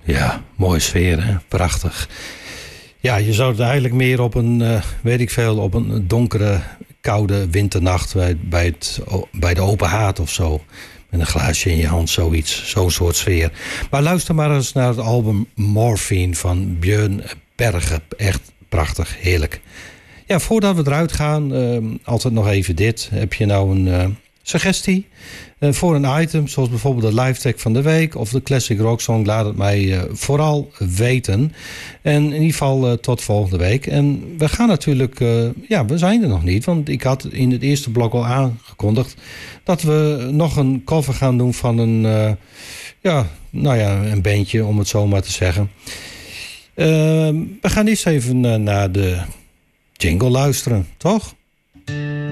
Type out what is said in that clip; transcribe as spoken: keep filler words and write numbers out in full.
Ja, mooie sfeer, hè? Prachtig. Ja, je zou het eigenlijk meer op een, uh, weet ik veel, op een donkere, koude winternacht bij, bij, het, bij de open haard of zo. Met een glaasje in je hand, zoiets. Zo'n soort sfeer. Maar luister maar eens naar het album Morphine van Björn Berge. Echt prachtig, heerlijk. Ja, voordat we eruit gaan, uh, altijd nog even dit. Heb je nou een uh, suggestie uh, voor een item, zoals bijvoorbeeld de live tag van de week of de classic rock song? Laat het mij uh, vooral weten. En in ieder geval uh, tot volgende week. En we gaan natuurlijk, uh, ja, we zijn er nog niet, want ik had in het eerste blok al aangekondigd dat we nog een cover gaan doen van een, uh, ja, nou ja, een bandje, om het zo maar te zeggen. Uh, we gaan eerst even uh, naar de jingle luisteren, toch?